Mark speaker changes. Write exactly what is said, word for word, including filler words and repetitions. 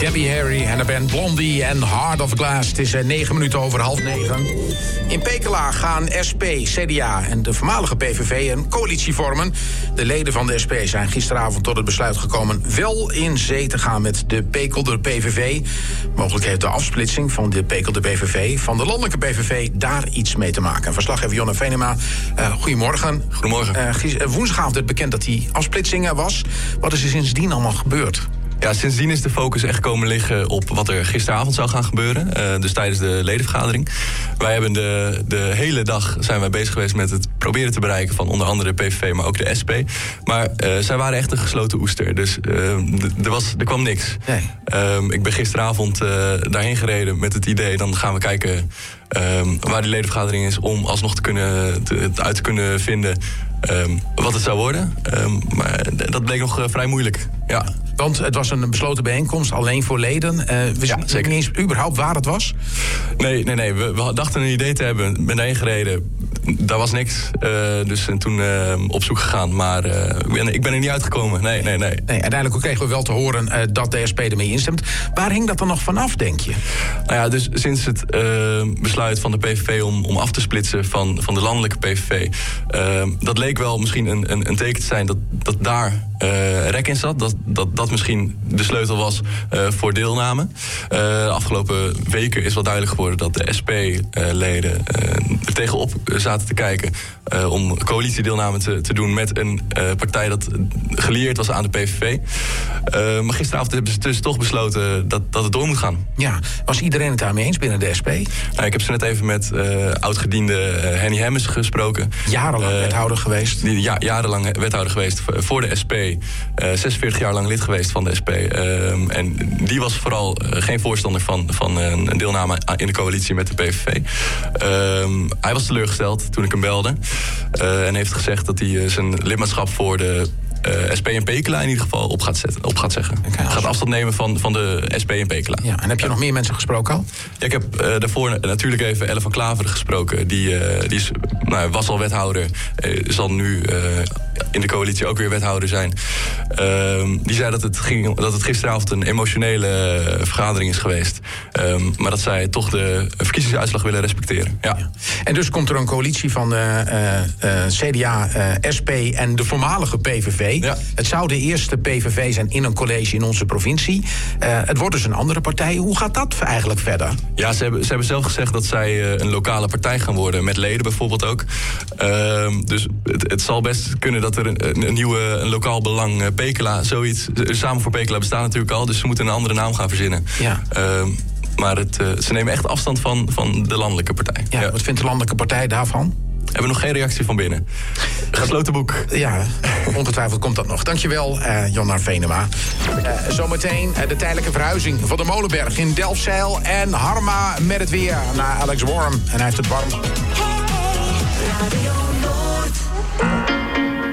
Speaker 1: Debbie Harry en de band Blondie en Heart of Glass. Het is negen minuten over half negen. In Pekela gaan S P, C D A en de voormalige P V V een coalitie vormen. De leden van de S P zijn gisteravond tot het besluit gekomen wel in zee te gaan met de Pekelder P V V. Mogelijk heeft de afsplitsing van de Pekelder P V V van de landelijke P V V daar iets mee te maken. Verslaggever Jonna Venema, uh, goedemorgen.
Speaker 2: Goedemorgen.
Speaker 1: Uh, gis- uh, woensdagavond werd bekend dat die afsplitsing er was. Wat is er sindsdien allemaal gebeurd?
Speaker 2: Ja, sindsdien is de focus echt komen liggen op wat er gisteravond zou gaan gebeuren. Uh, dus tijdens de ledenvergadering. Wij hebben de, de hele dag zijn wij bezig geweest met het proberen te bereiken van onder andere de P V V, maar ook de S P. Maar uh, zij waren echt een gesloten oester. Dus uh, d- er, was, er kwam niks. Nee. Um, ik ben gisteravond uh, daarheen gereden met het idee, dan gaan we kijken um, waar die ledenvergadering is om alsnog te kunnen, te, uit te kunnen vinden um, wat het zou worden. Um, maar dat bleek nog uh, vrij moeilijk. Ja.
Speaker 1: Want het was een besloten bijeenkomst, alleen voor leden. Uh, we
Speaker 2: ja,
Speaker 1: wisten niet eens überhaupt waar het was?
Speaker 2: Nee, nee, nee. We, we dachten een idee te hebben. Ik ben daarheen gereden. Daar was niks. Uh, dus en toen uh, op zoek gegaan. Maar uh, ik, ben, ik ben er niet uitgekomen. Nee, nee, nee.
Speaker 1: nee uiteindelijk kregen we wel te horen uh, dat de S P ermee instemt. Waar hing dat dan nog vanaf, denk je?
Speaker 2: Nou ja, dus sinds het uh, besluit van de P V V om, om af te splitsen van, van de landelijke P V V... Uh, dat leek wel misschien een, een, een teken te zijn dat, dat daar uh, rek in zat. Dat, dat dat misschien de sleutel was uh, voor deelname. Uh, de afgelopen weken is wel duidelijk geworden dat de S P-leden uh, er tegenop zaten te kijken uh, om coalitiedeelname te, te doen met een uh, partij dat gelieerd was aan de P V V. Uh, maar gisteravond hebben ze dus toch besloten dat, dat het door moet gaan.
Speaker 1: Ja, was iedereen het daarmee eens binnen de S P?
Speaker 2: Nou, ik heb zo net even met uh, oud-gediende uh, Henny Hemmers gesproken.
Speaker 1: Jarenlang uh, wethouder geweest.
Speaker 2: Die, ja, jarenlang wethouder geweest voor de S P. Uh, zesenveertig jaar lang lid geweest van de S P. Uh, en die was vooral uh, geen voorstander van, van uh, een deelname in de coalitie met de P V V. Uh, hij was teleurgesteld toen ik hem belde. Uh, en heeft gezegd dat hij uh, zijn lidmaatschap voor de Uh, S P en Pekela in ieder geval op gaat, zetten, op gaat zeggen. Okay, gaat afstand nemen van, van de S P en Pekela.
Speaker 1: Ja, en heb je ja. nog meer mensen gesproken al?
Speaker 2: Ja, ik heb uh, daarvoor natuurlijk even Elle van Klaveren gesproken. Die, uh, die is, nou, was al wethouder. Uh, zal nu uh, in de coalitie ook weer wethouder zijn. Uh, die zei dat het, ging, dat het gisteravond een emotionele uh, vergadering is geweest. Um, maar dat zij toch de verkiezingsuitslag willen respecteren. Ja. Ja.
Speaker 1: En dus komt er een coalitie van uh, uh, C D A, uh, S P en de voormalige P V V. Ja. Het zou de eerste P V V zijn in een college in onze provincie. Uh, het wordt dus een andere partij. Hoe gaat dat eigenlijk verder?
Speaker 2: Ja, ze hebben, ze hebben zelf gezegd dat zij uh, een lokale partij gaan worden. Met leden bijvoorbeeld ook. Uh, dus het, het zal best kunnen dat er een, een nieuwe een lokaal belang, uh, Pekela, zoiets. Samen voor Pekela bestaat natuurlijk al. Dus ze moeten een andere naam gaan verzinnen. Ja. Uh, maar het, uh, ze nemen echt afstand van, van de landelijke partij.
Speaker 1: Ja, ja. Wat vindt de landelijke partij daarvan?
Speaker 2: We hebben nog geen reactie van binnen. Gesloten boek.
Speaker 1: Ja, ongetwijfeld komt dat nog. Dankjewel, uh, Jonna Venema. Uh, zometeen uh, de tijdelijke verhuizing van de Molenberg in Delfzijl. En Harma met het weer naar Alex Worm. En hij heeft het warm.
Speaker 3: Hey,